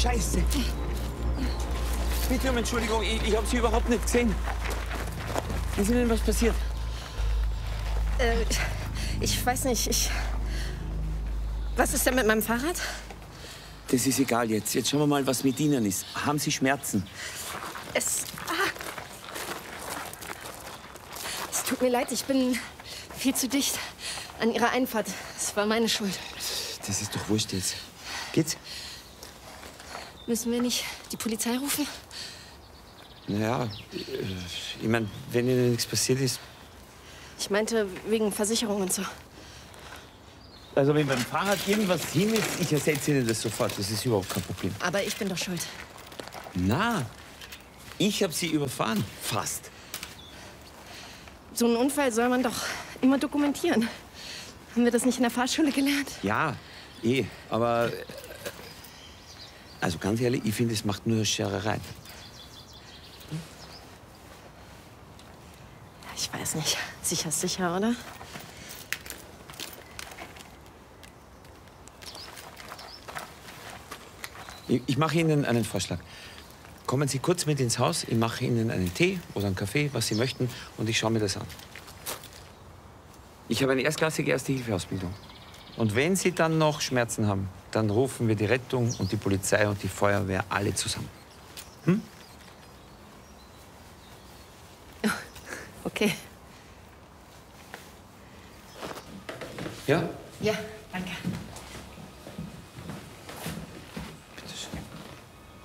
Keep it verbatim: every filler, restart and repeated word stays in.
Scheiße. Bitte um Entschuldigung, ich, ich habe Sie überhaupt nicht gesehen. Ist Ihnen was passiert? Äh, ich weiß nicht, ich... Was ist denn mit meinem Fahrrad? Das ist egal jetzt. Jetzt schauen wir mal, was mit Ihnen ist. Haben Sie Schmerzen? Es... Ah. Es tut mir leid, ich bin viel zu dicht an Ihrer Einfahrt. Es war meine Schuld. Das ist doch wurscht jetzt. Geht's? Müssen wir nicht die Polizei rufen? Naja, ich meine, wenn Ihnen nichts passiert ist. Ich meinte wegen Versicherung und so. Also wenn beim Fahrrad irgendwas hin ist, ich ersetze Ihnen das sofort. Das ist überhaupt kein Problem. Aber ich bin doch schuld. Na, ich habe Sie überfahren. Fast. So einen Unfall soll man doch immer dokumentieren. Haben wir das nicht in der Fahrschule gelernt? Ja, eh. Aber äh, also ganz ehrlich, ich finde, es macht nur Schererei. Ich weiß nicht. Sicher ist sicher, oder? Ich, ich mache Ihnen einen Vorschlag. Kommen Sie kurz mit ins Haus. Ich mache Ihnen einen Tee oder einen Kaffee, was Sie möchten, und ich schaue mir das an. Ich habe eine erstklassige Erste-Hilfe-Ausbildung. Und wenn Sie dann noch Schmerzen haben, dann rufen wir die Rettung und die Polizei und die Feuerwehr alle zusammen. Hm? Okay. Ja? Ja, danke.